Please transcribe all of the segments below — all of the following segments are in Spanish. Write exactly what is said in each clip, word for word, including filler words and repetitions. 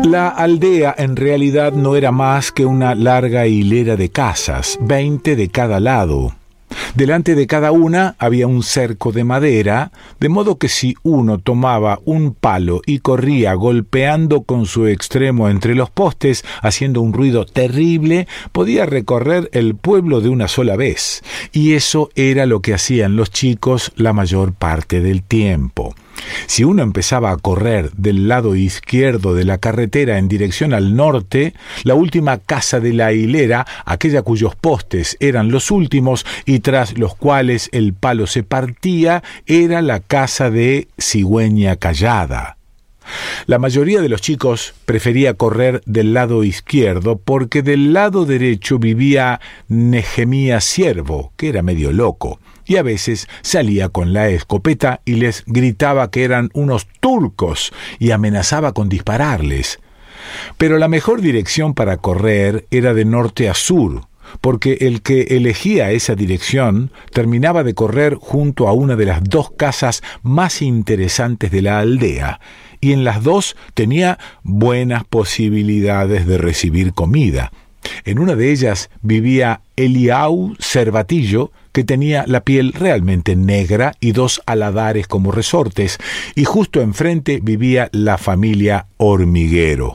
La aldea en realidad no era más que una larga hilera de casas, veinte de cada lado. Delante de cada una había un cerco de madera, de modo que si uno tomaba un palo y corría golpeando con su extremo entre los postes, haciendo un ruido terrible, podía recorrer el pueblo de una sola vez. Y eso era lo que hacían los chicos la mayor parte del tiempo. Si uno empezaba a correr del lado izquierdo de la carretera en dirección al norte, la última casa de la hilera, aquella cuyos postes eran los últimos y tras los cuales el palo se partía, era la casa de Cigüeña Callada. La mayoría de los chicos prefería correr del lado izquierdo porque del lado derecho vivía Nehemías Siervo, que era medio loco, y a veces salía con la escopeta y les gritaba que eran unos turcos y amenazaba con dispararles. Pero la mejor dirección para correr era de norte a sur, porque el que elegía esa dirección terminaba de correr junto a una de las dos casas más interesantes de la aldea, y en las dos tenía buenas posibilidades de recibir comida. En una de ellas vivía Eliau Cervatillo, que tenía la piel realmente negra y dos aladares como resortes, y justo enfrente vivía la familia Hormiguero.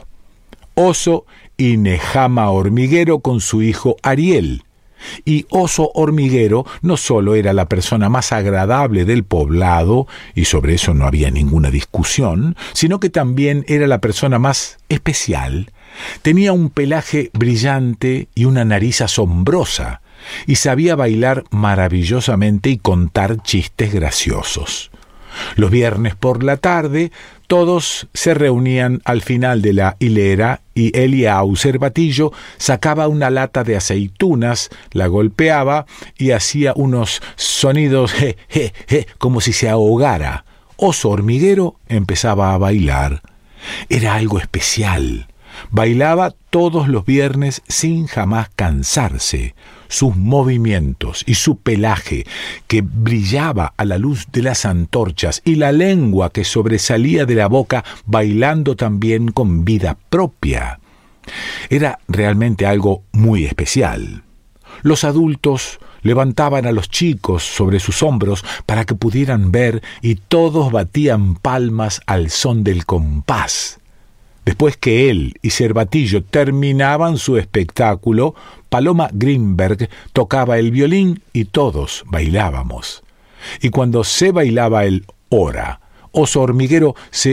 Oso y Nejama Hormiguero con su hijo Ariel. Y Oso Hormiguero no solo era la persona más agradable del poblado, y sobre eso no había ninguna discusión, sino que también era la persona más especial. Tenía un pelaje brillante y una nariz asombrosa, y sabía bailar maravillosamente y contar chistes graciosos. Los viernes por la tarde, todos se reunían al final de la hilera y Eliau Cervatillo sacaba una lata de aceitunas, la golpeaba y hacía unos sonidos je, je, je, como si se ahogara. Oso Hormiguero empezaba a bailar. Era algo especial. Bailaba todos los viernes sin jamás cansarse. Sus movimientos y su pelaje, que brillaba a la luz de las antorchas, y la lengua que sobresalía de la boca bailando también con vida propia. Era realmente algo muy especial. Los adultos levantaban a los chicos sobre sus hombros para que pudieran ver, y todos batían palmas al son del compás. Después que él y Cervatillo terminaban su espectáculo, Paloma Grimberg tocaba el violín y todos bailábamos. Y cuando se bailaba el hora, Oso Hormiguero se